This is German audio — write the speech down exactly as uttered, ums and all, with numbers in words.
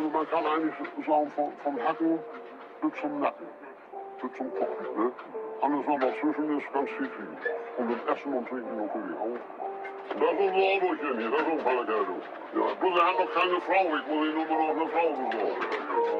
Also man kann eigentlich sagen, vom, vom Hacken bis zum Nacken, bis zum Kochen. Ne? Alles, was dazwischen ist, ganz viel kriegen. Und das Essen und Trinken natürlich auch. Das ist unser Autochen hier, das ist ein Palakado. Ja, bloß er hat noch keine Frau, ich muss ihn nur noch eine Frau besorgen.